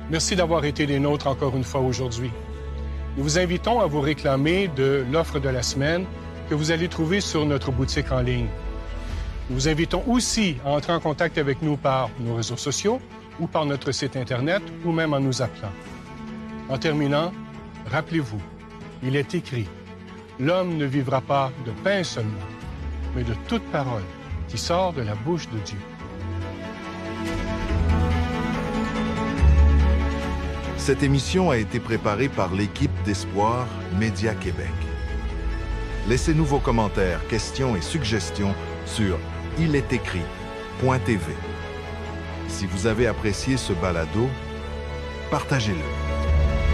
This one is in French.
Merci d'avoir été les nôtres encore une fois aujourd'hui. Nous vous invitons à vous réclamer de l'offre de la semaine que vous allez trouver sur notre boutique en ligne. Nous vous invitons aussi à entrer en contact avec nous par nos réseaux sociaux ou par notre site Internet ou même en nous appelant. En terminant, rappelez-vous, il est écrit, « L'homme ne vivra pas de pain seulement, mais de toute parole qui sort de la bouche de Dieu. » Cette émission a été préparée par l'équipe d'Espoir Média Québec. Laissez-nous vos commentaires, questions et suggestions sur ilétécrit.tv. Si vous avez apprécié ce balado, partagez-le.